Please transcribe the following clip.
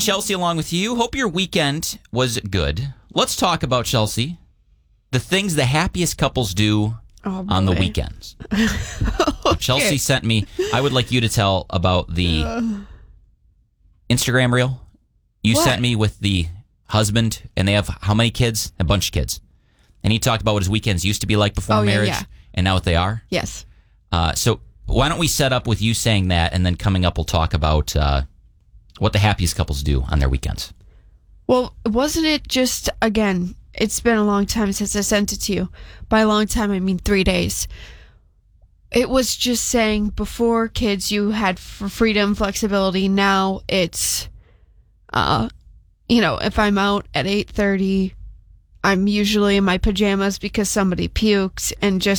Chelsea along with you. Hope your weekend was good. Let's talk about, Chelsea, the things the happiest couples do on the weekends. Okay. Chelsea sent me, I would like you to tell about the Instagram reel you sent me with the husband, and they have how many kids? A bunch of kids. And he talked about what his weekends used to be like before marriage and now what they are. Yes. So why don't we set up with you saying that, and then coming up we'll talk about what the happiest couples do on their weekends. Well, wasn't it just, again, it's been a long time since I sent it to you. By a long time, I mean 3 days. It was just saying before kids, you had freedom, flexibility. Now it's, if I'm out at 8:30, I'm usually in my pajamas because somebody puked, and just